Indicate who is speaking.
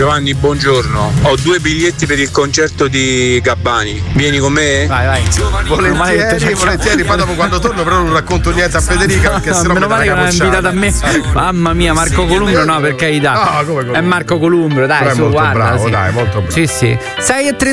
Speaker 1: Giovanni, buongiorno. Ho 2 biglietti per il concerto di Gabbani. Vieni con me?
Speaker 2: Vai.
Speaker 3: Volentieri. Poi dopo quando torno però non racconto niente a Federica perché sennò
Speaker 2: meno male che non è invitato a me. Mamma mia, Marco Columbro, no, per carità.
Speaker 3: No, come
Speaker 2: è Marco Columbro, dai,
Speaker 3: però
Speaker 2: su,
Speaker 3: è molto
Speaker 2: guarda.
Speaker 3: bravo,
Speaker 2: sì.
Speaker 3: dai, molto bravo.
Speaker 2: Sì. 6:30.